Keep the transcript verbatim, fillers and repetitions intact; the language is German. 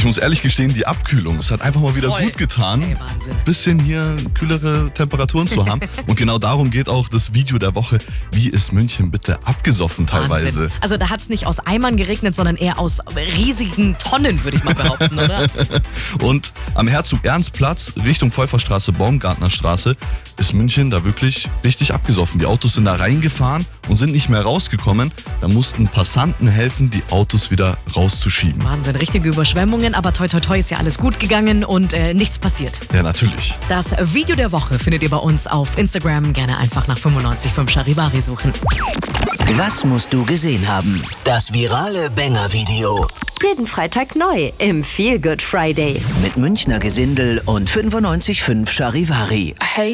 Ich muss ehrlich gestehen, die Abkühlung, es hat einfach mal wieder Voll. gut getan, Ey, Wahnsinn. bisschen hier kühlere Temperaturen zu haben. Und genau darum geht auch das Video der Woche. Wie ist München bitte abgesoffen teilweise? Wahnsinn. Also da hat es nicht aus Eimern geregnet, sondern eher aus riesigen Tonnen, würde ich mal behaupten, oder? Und am Herzog-Ernst-Platz Richtung Pfeuferstraße, Baumgartnerstraße ist München da wirklich richtig abgesoffen. Die Autos sind da reingefahren und sind nicht mehr rausgekommen. Da mussten Passanten helfen, die Autos wieder rauszuschieben. Wahnsinn, richtige Überschwemmungen, aber toi toi toi ist ja alles gut gegangen und äh, nichts passiert. Ja, natürlich. Das Video der Woche findet ihr bei uns auf Instagram. Gerne einfach nach fünfundneunzig Komma fünf Charivari suchen. Was musst du gesehen haben? Das virale Banger-Video. Jeden Freitag neu im Feel Good Friday. Mit Münchner Gesindel und fünfundneunzig Komma fünf Charivari. Hey.